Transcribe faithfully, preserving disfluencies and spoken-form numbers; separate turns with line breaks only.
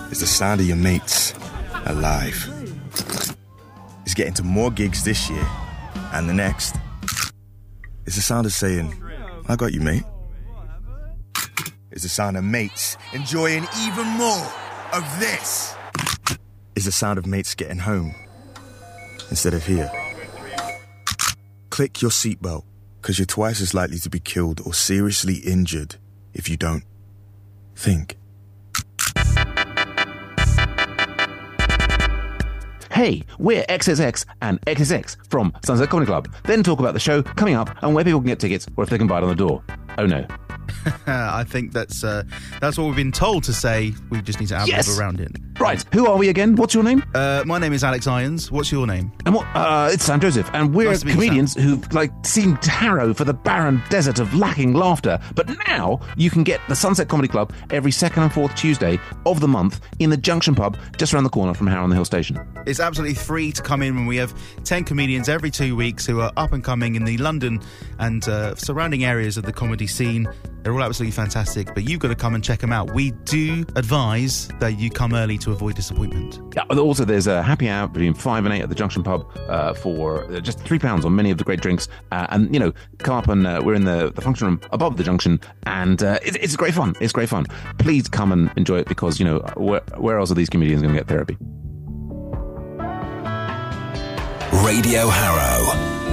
is the sound of your mates alive. It's getting to more gigs this year and the next. It's the sound of saying, I got you, mate. It's the sound of mates enjoying even more of this. It's the sound of mates getting home instead of here. Click your seatbelt, because you're twice as likely to be killed or seriously injured if you don't. Think.
Hey, we're X S X and X S X from Sunset Comedy Club. Then talk about the show coming up and where people can get tickets or if they can buy it on the door. Oh no.
I think that's uh, that's what we've been told to say. We just need to add
Yes.
a round in.
Right, who are we again? What's your name?
Uh, my name is Alex Irons. What's your name?
And what? Uh, it's Sam Joseph, and we're
Nice to meet you,
comedians who've like seen tarot for the barren desert of lacking laughter. But now you can get the Sunset Comedy Club every second and fourth Tuesday of the month in the Junction Pub, just around the corner from Harrow on the Hill Station.
It's absolutely free to come in when we have ten comedians every two weeks who are up and coming in the London and uh, surrounding areas of the comedy scene. They're all absolutely fantastic, but you've got to come and check them out. We do advise that you come early to avoid disappointment.
Yeah, also, there's a happy hour between five and eight at the Junction Pub uh, for just three pounds on many of the great drinks. Uh, and, you know, come up and uh, we're in the, the function room above the Junction, and uh, it, it's great fun. It's great fun. Please come and enjoy it because, you know, where, where else are these comedians going to get therapy?
Radio Harrow.